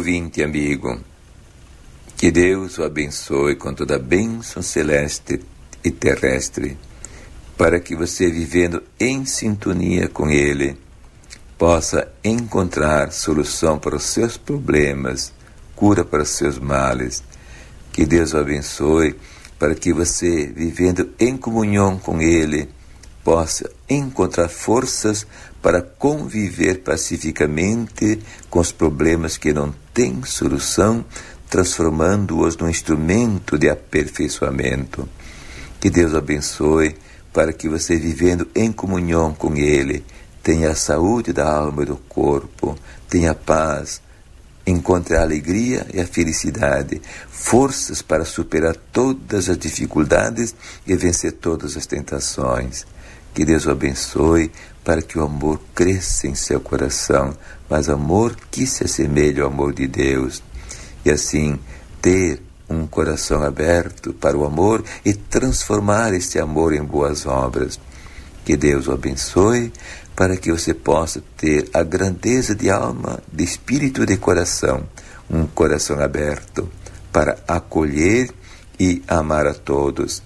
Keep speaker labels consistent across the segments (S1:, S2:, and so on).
S1: Ouvinte amigo, que Deus o abençoe com toda a bênção celeste e terrestre, para que você, vivendo em sintonia com Ele, possa encontrar solução para os seus problemas, cura para os seus males. Que Deus o abençoe para que você, vivendo em comunhão com Ele, possa encontrar forças para conviver pacificamente com os problemas que não têm solução, transformando-os num instrumento de aperfeiçoamento. Que Deus o abençoe para que você, vivendo em comunhão com Ele, tenha a saúde da alma e do corpo, tenha a paz, encontre a alegria e a felicidade, forças para superar todas as dificuldades e vencer todas as tentações. Que Deus o abençoe para que o amor cresça em seu coração, mas amor que se assemelhe ao amor de Deus, e assim ter um coração aberto para o amor e transformar este amor em boas obras. Que Deus o abençoe para que você possa ter a grandeza de alma, de espírito e de coração, um coração aberto para acolher e amar a todos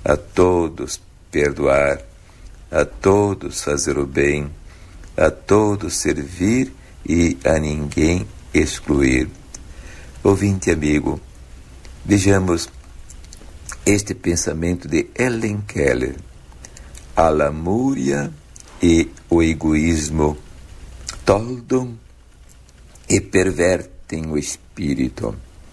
S1: perdoar, a todos fazer o bem, a todos servir e a ninguém excluir. Ouvinte amigo, vejamos este pensamento de Helen Keller. A lamúria e o egoísmo toldam e pervertem o espírito.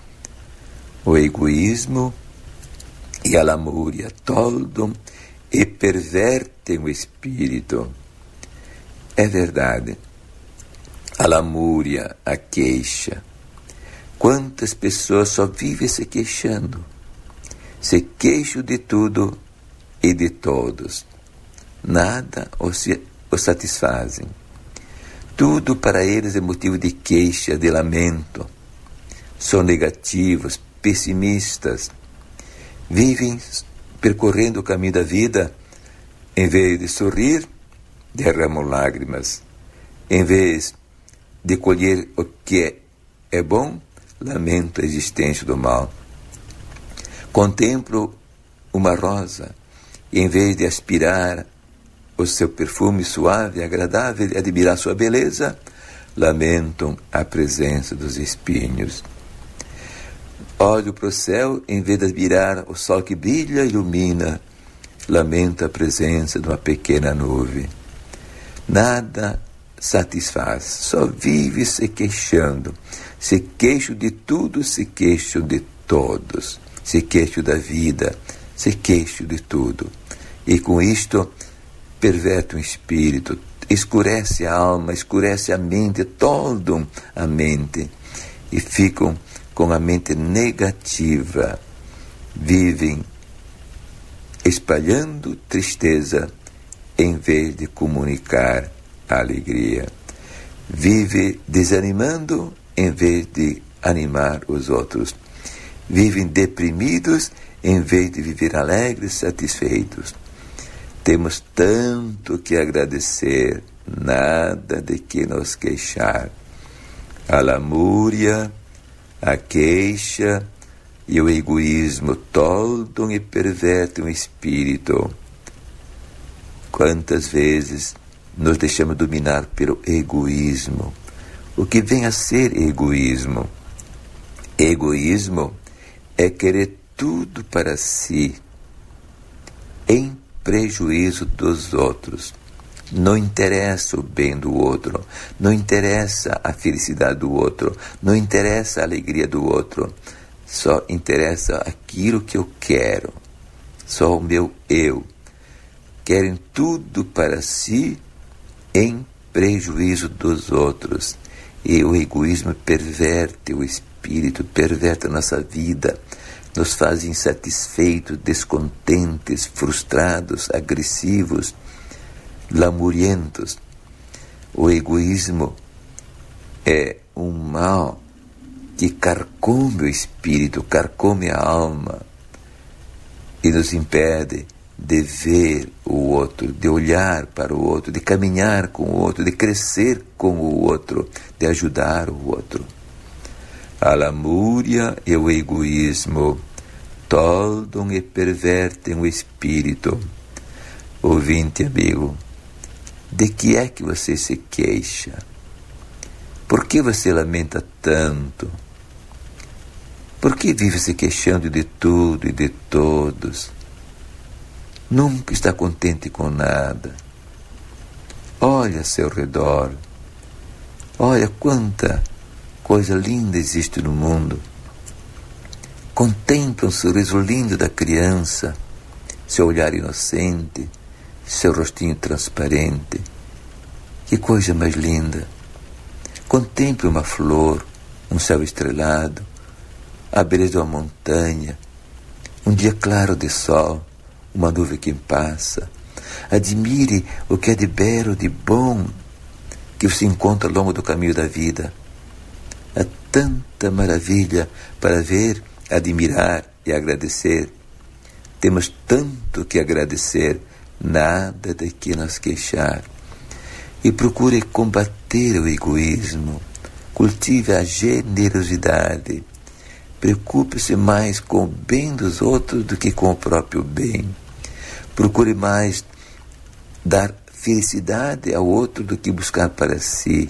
S1: O egoísmo e a lamúria toldam e pervertem o espírito. É verdade. A lamúria, a queixa. Quantas pessoas só vivem se queixando? Se queixam de tudo e de todos. Nada os satisfazem. Tudo para eles é motivo de queixa, de lamento. São negativos, pessimistas. Vivem percorrendo o caminho da vida, em vez de sorrir, derramam lágrimas. Em vez de colher o que é bom, lamento a existência do mal. Contemplo uma rosa, e em vez de aspirar o seu perfume suave e agradável e admirar sua beleza, lamentam a presença dos espinhos. Olho para o céu, em vez de admirar o sol que brilha e ilumina, lamento a presença de uma pequena nuvem. Nada satisfaz, só vive se queixando. Se queixam de tudo, se queixam de todos. Se queixam da vida, se queixam de tudo. E com isto, perverte o espírito, escurece a alma, escurece a mente, toldam a mente e ficam com a mente negativa, vivem espalhando tristeza em vez de comunicar a alegria, vive desanimando em vez de animar os outros, vivem deprimidos em vez de viver alegres, satisfeitos. Temos tanto que agradecer, nada de que nos queixar. A lamúria, a queixa e o egoísmo toldam e pervertem o espírito. Quantas vezes nos deixamos dominar pelo egoísmo? O que vem a ser egoísmo? Egoísmo é querer tudo para si, em prejuízo dos outros. Não interessa o bem do outro, não interessa a felicidade do outro, não interessa a alegria do outro, só interessa aquilo que eu quero, só o meu eu. Querem tudo para si em prejuízo dos outros. E o egoísmo perverte o espírito, perverte a nossa vida, nos faz insatisfeitos, descontentes, frustrados, agressivos, lamurientos. O egoísmo é um mal que carcome o espírito, carcome a alma e nos impede de ver o outro, de olhar para o outro, de caminhar com o outro, de crescer com o outro, de ajudar o outro. A lamúria e o egoísmo toldam e pervertem o espírito. Ouvinte amigo, de que é que você se queixa? Por que você lamenta tanto? Por que vive se queixando de tudo e de todos? Nunca está contente com nada. Olha ao seu redor. Olha quanta coisa linda existe no mundo. Contempla o sorriso lindo da criança, seu olhar inocente, seu rostinho transparente. Que coisa mais linda! Contemple uma flor, um céu estrelado, a beleza de uma montanha, um dia claro de sol, uma nuvem que passa. Admire o que é de belo, de bom, que você encontra ao longo do caminho da vida. Há tanta maravilha para ver, admirar e agradecer. Temos tanto que agradecer, nada de que nos queixar. E procure combater o egoísmo, cultive a generosidade. Preocupe-se mais com o bem dos outros do que com o próprio bem. Procure mais dar felicidade ao outro do que buscar para si.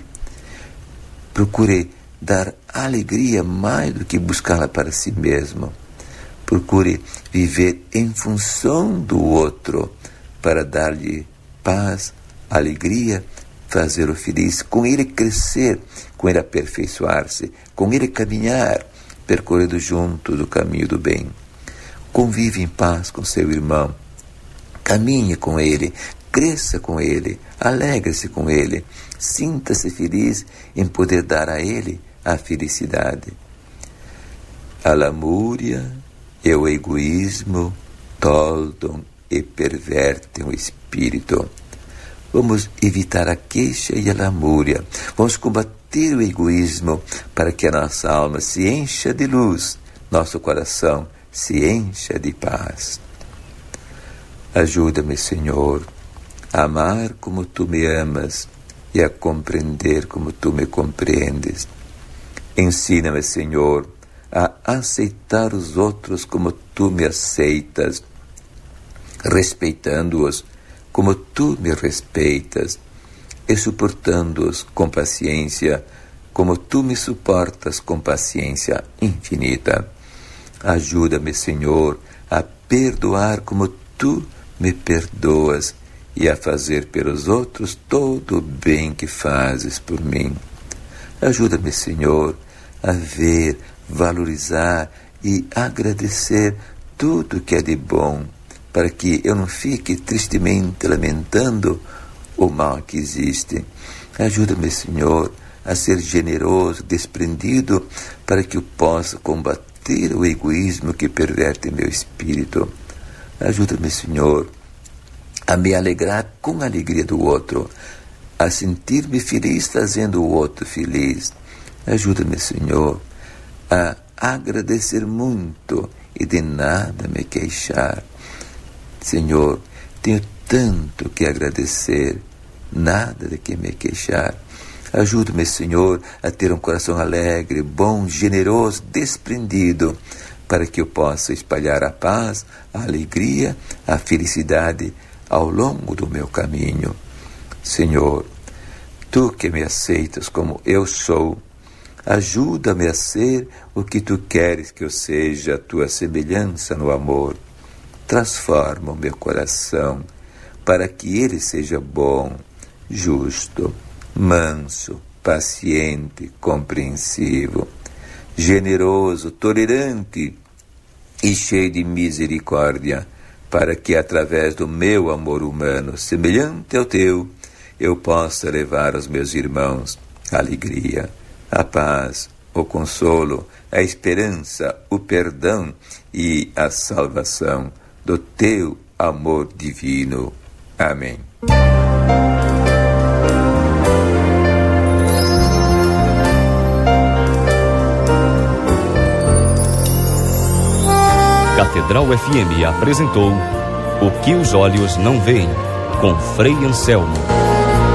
S1: Procure dar alegria mais do que buscá-la para si mesmo. Procure viver em função do outro para dar-lhe paz, alegria, fazê-lo feliz, com ele crescer, com ele aperfeiçoar-se, com ele caminhar, percorrendo junto do caminho do bem. Convive em paz com seu irmão, caminhe com ele, cresça com ele, alegre-se com ele, sinta-se feliz em poder dar a ele a felicidade. A lamúria e o egoísmo toldam e pervertem o espírito. Vamos evitar a queixa e a lamúria. Vamos combater o egoísmo para que a nossa alma se encha de luz, nosso coração se encha de paz. Ajuda-me, Senhor, a amar como Tu me amas e a compreender como Tu me compreendes. Ensina-me, Senhor, a aceitar os outros como Tu me aceitas, respeitando-os como Tu me respeitas, e suportando-os com paciência, como Tu me suportas com paciência infinita. Ajuda-me, Senhor, a perdoar como Tu me perdoas e a fazer pelos outros todo o bem que fazes por mim. Ajuda-me, Senhor, a ver, valorizar e agradecer tudo que é de bom, para que eu não fique tristemente lamentando o mal que existe. Ajuda-me, Senhor, a ser generoso, desprendido, para que eu possa combater o egoísmo que perverte meu espírito. Ajuda-me, Senhor, a me alegrar com a alegria do outro, a sentir-me feliz fazendo o outro feliz. Ajuda-me, Senhor, a agradecer muito e de nada me queixar. Senhor, tenho tanto que agradecer, nada de que me queixar. Ajuda-me, Senhor, a ter um coração alegre, bom, generoso, desprendido, para que eu possa espalhar a paz, a alegria, a felicidade ao longo do meu caminho. Senhor, Tu que me aceitas como eu sou, ajuda-me a ser o que Tu queres que eu seja, a Tua semelhança no amor. Transforma o meu coração para que ele seja bom, justo, manso, paciente, compreensivo, generoso, tolerante e cheio de misericórdia, para que através do meu amor humano, semelhante ao Teu, eu possa levar aos meus irmãos a alegria, a paz, o consolo, a esperança, o perdão e a salvação do Teu amor divino. Amém.
S2: Catedral FM apresentou O que os olhos não veem, com Frei Anselmo.